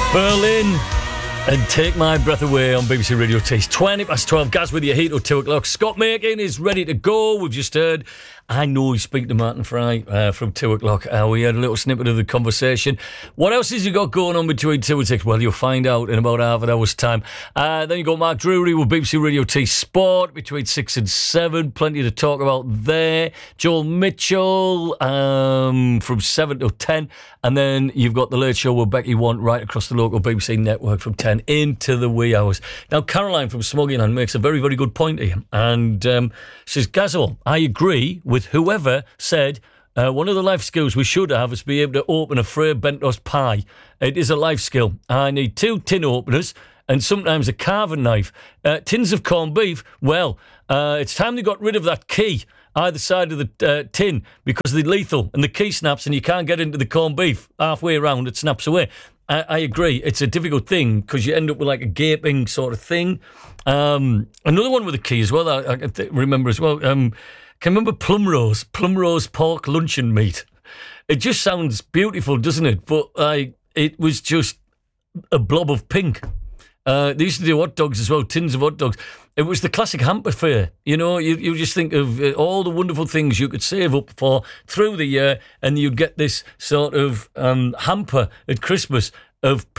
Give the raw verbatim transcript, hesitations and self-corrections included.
Berlin and Take My Breath Away on B B C Radio T. twenty past twelve. Gaz with your heat till two o'clock. Scott Makin is ready to go. We've just heard, I know he's speaking to Martin Fry uh, from two o'clock. Uh, we had a little snippet of the conversation. What else has he got going on between two and six? Well, you'll find out in about half an hour's time. Uh, then you got Mark Drury with B B C Radio T Sport between six and seven. Plenty to talk about there. Joel Mitchell um, from seven to ten. And then you've got the Late Show with Becky One right across the local B B C network from ten into the wee hours. Now, Caroline from Smuggyland makes a very, very good point here. And um, says, Gazzo, I agree with whoever said uh, one of the life skills we should have is be able to open a Frey Bentos pie. It is a life skill. I need two tin openers and sometimes a carving knife. Uh, tins of corned beef, well, uh, it's time they got rid of that key either side of the uh, tin because they're lethal and the key snaps and you can't get into the corned beef halfway around, it snaps away. I, I agree. It's a difficult thing because you end up with like a gaping sort of thing. Um, another one with a key as well, I, I can th- remember as well. Um, can you remember plum rose? Plum rose pork luncheon meat. It just sounds beautiful, doesn't it? But I, it was just a blob of pink. Uh, they used to do hot dogs as well, tins of hot dogs. It was the classic hamper fare. You know, you, you just think of uh, all the wonderful things you could save up for through the year and you'd get this sort of um, hamper at Christmas of